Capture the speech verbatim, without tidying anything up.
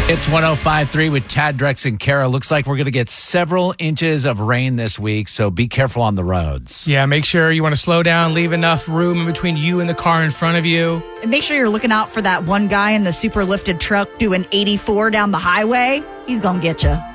It's one oh five point three with Chad, Drex, and Kara. Looks like we're going to get several inches of rain this week, so be careful on the roads. Yeah, make sure you want to slow down, leave enough room in between you and the car in front of you. And make sure you're looking out for that one guy in the super lifted truck doing eighty-four down the highway. He's going to get you.